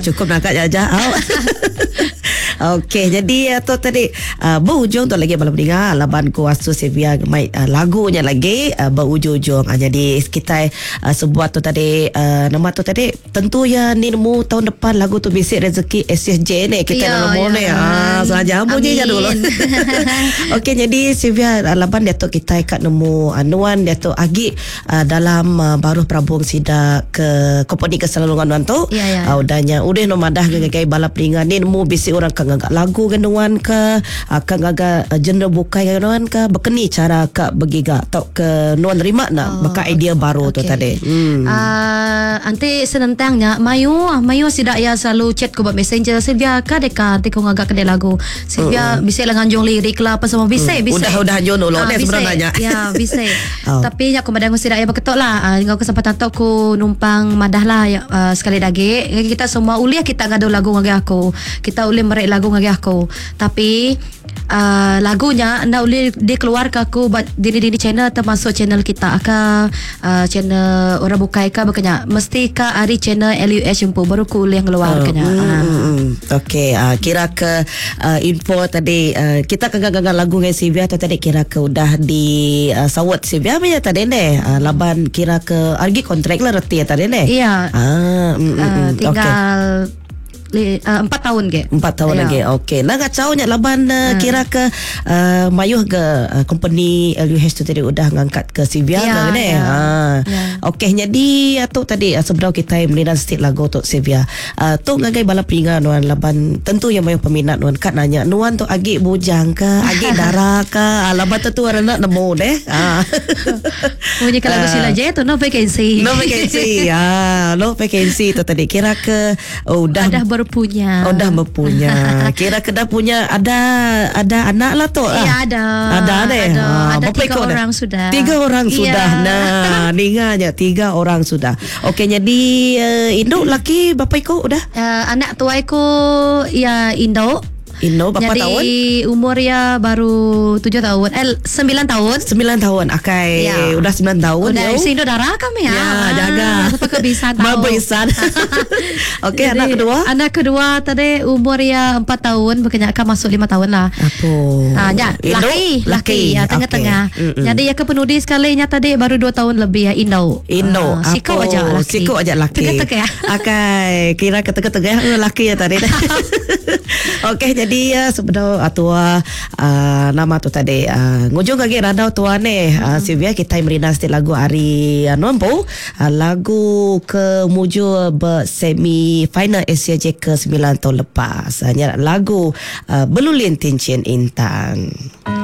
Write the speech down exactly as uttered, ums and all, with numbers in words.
cukup nak kat jajah. Okey, jadi atau tadi uh, berujung tu lagi malam dengar laban kuasa Sylvia mai uh, lagunya lagi uh, berujung-ujung. Uh, jadi kita uh, sebuah tu tadi uh, nama tu tadi tentu ya ni nemu tahun depan lagu tu bisik rezeki S S J ni kita ya, nemu ni. Ah sengaja bunyi je dulu. Okey, jadi Sylvia uh, laban dia tu kita kat nemu uh, nuan dia tu agi uh, dalam uh, baru perabung sida ke komponi keselalungan nuan tu. Ya, ya. Uh, udahnya udah nomadah gegai balap ringan ni nemu bisik orang kan ngagak lagu ganduan ke akan ngagak uh, genre bukai ganduan ke berkeni cara kak begiga atau ke nuan terima nak oh, baka idea baru okay. tu tadi. Hmm. Uh, anti senentangnya mayu mayu sidak ya selalu chat ko buat messenger Sylvia ka deka anti ko ngagak kedai lagu Sylvia uh, uh. bisa lah nganjung lirik lah apa semua bisa uh, bisa. Udah udah anjung dulu uh, ni sebenarnya. Ya bisa. oh. Tapi nya ko madang sidak ya beketok lah. Uh, ngau kesempatan tok ko numpang madah lah ya, uh, sekali lagi kita semua uliah kita ngadu lagu ngagi aku. Kita ulih merek lagu ngagi aku. Tapi uh, lagunya anda boleh dikeluar ke aku diri-diri channel termasuk channel kita ke uh, channel orang bukai ke berkenya mesti ke hari channel L U S jumpa baru ku boleh keluar kenya. Uh, mm, uh. mm, Okey, uh, kira ke uh, info tadi uh, kita kagak-kagak lagu dengan Sylvia tu tadi kira ke udah di uh, sawat Sylvia punya tadi ni uh, laban kira ke argi kontrak lah reti tadi ni. Iya. Ah, mm, mm, uh, tinggal okay. Le, uh, empat tahun ke empat tahun ya. Lagi okey nak kacau nya laban uh, hmm. kira ke uh, mayuh ke uh, company L U H tu tadi udah ngangkat ke Sylvia ya, ke ni ya. ha ya. okey jadi atau tadi uh, sebenarnya kita melihat stik lagu tu Sylvia uh, tu ngagai balap ringan nuan laban tentu yang mayuh peminat nuan kat nanya nuan tu agi bujang ke agi darah ke uh, laban tu arena nemu deh ah punya kalau lagu sila je tu no vacancy no vacancy ah no vacancy tu tadi kira ke oh, udah ada berpunya. Oh dah berpunya. Kira kedah punya ada ada anak lah tu. Iya ada. Ada ada. Ada, ha, ada tiga orang dah? sudah. Tiga orang iya. sudah. Nah, ninganya tiga orang sudah. Okey jadi uh, induk laki bapa ikut udah. Uh, anak tua ikut ya induk. Indo berapa jadi, tahun? Jadi umurnya baru tujuh tahun. Eh sembilan tahun. Sembilan tahun. Akai ya. Udah sembilan tahun. Udah isi Indo darah kami ya. Ya jaga. Sampai kebisan tahu. Kebisan. Okey anak kedua. Anak kedua tadi umurnya empat tahun. Berkenyak akan masuk lima tahun lah. Apa? Ah, ya, laki, laki. Ya tengah-tengah. Okay. Jadi ya kepenudi sekali nya tadi baru dua tahun lebih ya Indo. Indo. Uh, Siko aja laki. Siko aja laki. Tengah-tengah. Akai kira ke tengah-tengah laki ya tadi. Okey jadi dia sebenarnya atua uh, nama tu tadi uh, ngujung lagi radau tua ni uh, Sylvia kita merina setiap lagu hari uh, nompo uh, lagu ke muju bersemi final Asia J ke sembilan tahun lepas hanya uh, lagu uh, Belulin Tincin Intan.